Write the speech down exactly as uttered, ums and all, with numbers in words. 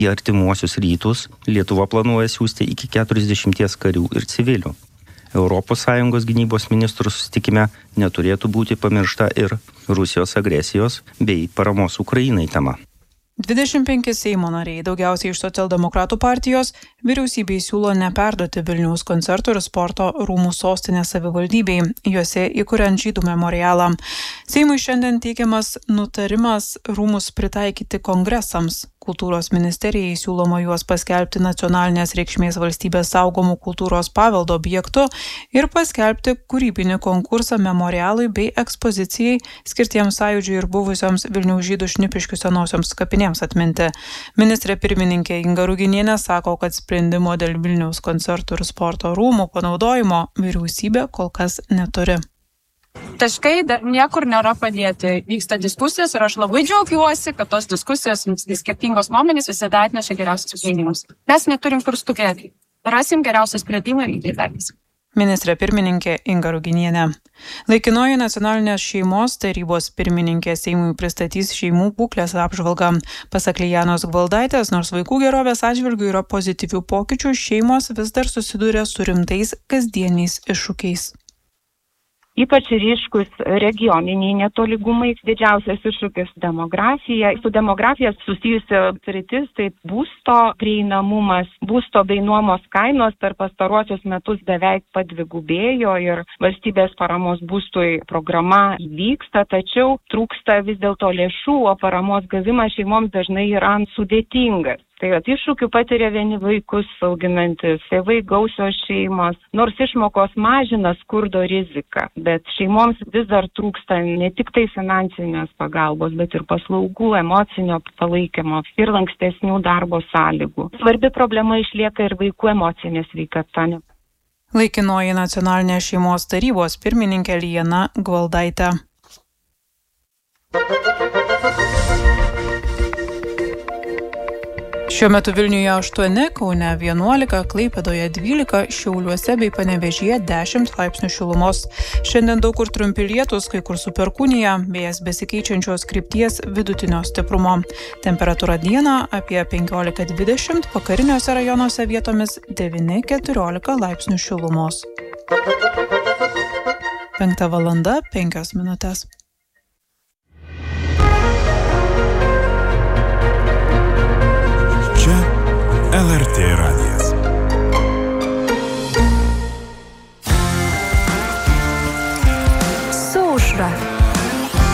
Į artimuosius rytus Lietuva planuoja siųsti iki keturiasdešimties karių ir civilių. Europos Sąjungos gynybos ministrų susitikime neturėtų būti pamiršta ir Rusijos agresijos bei paramos Ukrainai tema. dvidešimt penki Seimo nariai, daugiausiai iš socialdemokratų partijos, vyriausybei siūlo neperduoti Vilniaus koncertų ir sporto rūmų sostinės savivaldybei, juose įkuriant žydų memorialą. Seimui šiandien teikiamas nutarimas rūmus pritaikyti kongresams. Kultūros ministerijai siūloma juos paskelbti nacionalinės reikšmės valstybės saugomų kultūros paveldo objektu ir paskelbti kūrybinį konkursą memorialui bei ekspozicijai skirtiems sąjūdžiui ir buvusioms Vilniaus žydų Šnipiškių senosioms kapinėms atminti. Ministrė pirmininkė Inga Ruginienė sako, kad sprendimo dėl Vilniaus koncertų ir sporto rūmų panaudojimo vyriausybė kol kas neturi. Taškai dar niekur nėra padėti. Vyksta diskusijos ir aš labai džiaugiuosi, kad tos diskusijos, skirtingos nuomonės visada atneša geriausius sprendimus. Mes neturim kur stukėti. Rasim geriausią sprendimą ir įgyvendinsim. Ministrė pirmininkė Inga Ruginienė. Laikinoji nacionalinės šeimos tarybos pirmininkė Seimui pristatys šeimų būklės apžvalgą. Pasak Lijanos Gvaldaitės, nors vaikų gerovės atžvilgių yra pozityvių pokyčių, šeimos vis dar susiduria su rimtais kasdieniais iššūkiais. Ypač ryškus regioniniai netolygumai, didžiausias iššūkis demografija. Su demografija susijusi sritis, tai būsto prieinamumas, būsto bei nuomos kainos per pastaruosius metus beveik padvigubėjo ir valstybės paramos būstui programa vyksta, tačiau trūksta vis dėlto lėšų, o paramos gavimas šeimoms dažnai yra sudėtingas. Tai iššūkių patiria vieni vaikus auginantis, tėvai gausios šeimos, nors išmokos mažina skurdo riziką, bet šeimoms vis dar trūksta ne tik tai finansinės pagalbos, bet ir paslaugų, emocinio palaikymo ir lankstesnių darbo sąlygų. Svarbi problema išlieka ir vaikų emocinė sveikata. Laikinoji nacionalinės šeimos tarybos pirmininkė Lijana Gvaldaitė. Šiuo metu Vilniuje aštuoni, Kaune vienuolika, Klaipėdoje dvylika, Šiauliuose bei Panevėžyje dešimt laipsnių šilumos. Šiandien daug kur trumpi lietūs, kai kur su perkūnija, vėjas besikeičiančios krypties vidutinio stiprumo. Temperatūra dieną apie penkiolika dvidešimt, vakariniuose rajonuose vietomis devyni keturiolika laipsnių šilumos. Penkta valanda penkios minutės.